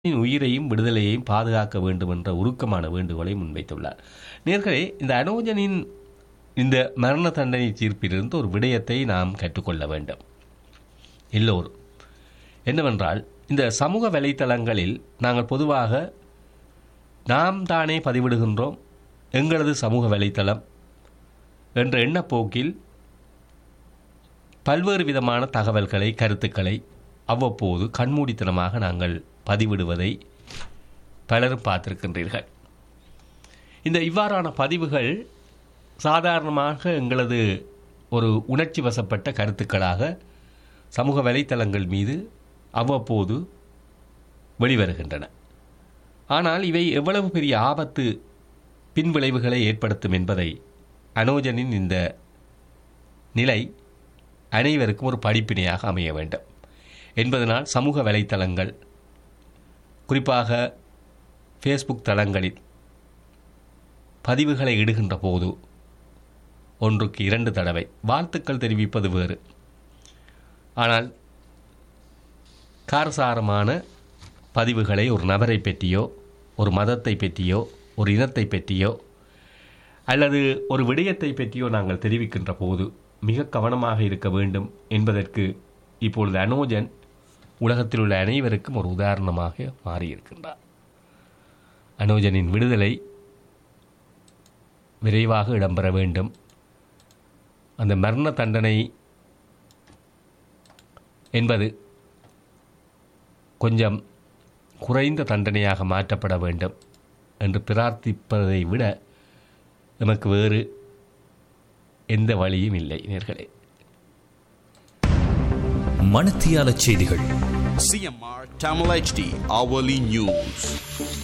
உயிரையும் விடுதலையையும் பாதுகாக்க வேண்டும் என்ற உருக்கமான வேண்டுகோளை முன்வைத்துள்ளார். நேர்களே, இந்த அனோஜனின் இந்த மரண தண்டனை தீர்ப்பிலிருந்து ஒரு விடயத்தை நாம் கற்றுக்கொள்ள வேண்டும் எல்லோரும். என்னவென்றால், இந்த சமூக வலைத்தளங்களில் நாங்கள் பொதுவாக நாம் தானே பதிவிடுகின்றோம், எங்களது சமூக வலைத்தளம் என்ற எண்ணப்போக்கில் பல்வேறு விதமான தகவல்களை, கருத்துக்களை அவ்வப்போது கண்மூடித்தனமாக நாங்கள் பதிவிடுவதை பலரும் பார்த்திருக்கின்றீர்கள். இந்த இவ்வாறான பதிவுகள் சாதாரணமாக எங்களது ஒரு உணர்ச்சி வசப்பட்ட கருத்துக்களாக சமூக வலைத்தளங்கள் மீது அவ்வப்போது வெளிவருகின்றன. ஆனால் இவை எவ்வளவு பெரிய ஆபத்து பின்விளைவுகளை ஏற்படுத்தும் என்பதை அனோஜனின் இந்த நிலை அனைவருக்கும் ஒரு படிப்பினையாக அமைய வேண்டும் என்பதனால் சமூக வலைத்தளங்கள், குறிப்பாக ஃபேஸ்புக் தளங்களில் பதிவுகளை இடுகின்ற போது ஒன்றுக்கு 2 தடவை வாழ்த்துக்கள் தெரிவிப்பது வேறு. ஆனால் காரசாரமான பதிவுகளை ஒரு நபரை பற்றியோ, ஒரு மதத்தை பற்றியோ, ஒரு இனத்தை பற்றியோ அல்லது ஒரு விடயத்தை பற்றியோ நாங்கள் தெரிவிக்கின்ற போது மிக கவனமாக இருக்க வேண்டும் என்பதற்கு இப்பொழுது அனோஜன் உலகத்தில் உள்ள அனைவருக்கும் ஒரு உதாரணமாக மாறியிருக்கின்றார். அனோஜனின் விடுதலை விரைவாக இடம்பெற வேண்டும். அந்த மரண தண்டனை என்பது கொஞ்சம் குறைந்த தண்டனையாக மாற்றப்பட வேண்டும் என்று பிரார்த்திப்பதை விட நமக்கு வேறு எந்த வழியும் இல்லை. நேர்களே, மணித்தியால செய்திகள். CMR Tamil HD Hourly News.